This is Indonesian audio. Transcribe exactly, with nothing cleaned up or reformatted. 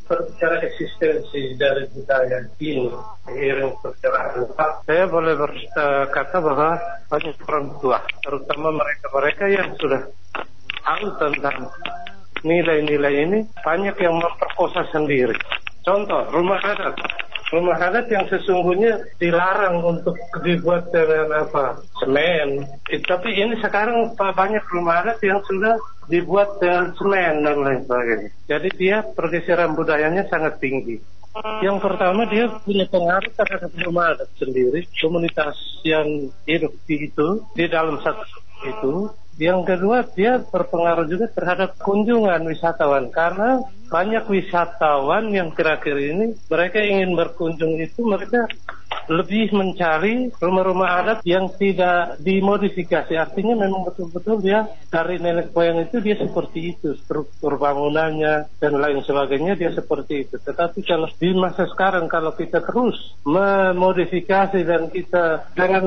Berbicara eksistensi dari budaya ini, seiring perjalanan Pak, saya boleh berkata bahwa banyak orang tua, terutama mereka-mereka yang sudah tahu tentang nilai-nilai ini, banyak yang memperkosa sendiri. Contoh, rumah adat. Rumah adat yang sesungguhnya dilarang untuk dibuat dengan apa? Semen. Eh, tapi ini sekarang banyak rumah adat yang sudah dibuat dengan semen dan lain sebagainya. Jadi dia pergeseran budayanya sangat tinggi. Yang pertama, dia punya pengaruh terhadap rumah adat sendiri, komunitas yang hidup di itu, di dalam satu itu. Yang kedua, dia berpengaruh juga terhadap kunjungan wisatawan, karena banyak wisatawan yang terakhir ini mereka ingin berkunjung itu, mereka lebih mencari rumah-rumah adat yang tidak dimodifikasi. Artinya memang betul-betul dia dari nenek moyang itu dia seperti itu, struktur bangunannya dan lain sebagainya dia seperti itu. Tetapi kalau di masa sekarang kalau kita terus memodifikasi dan kita dengan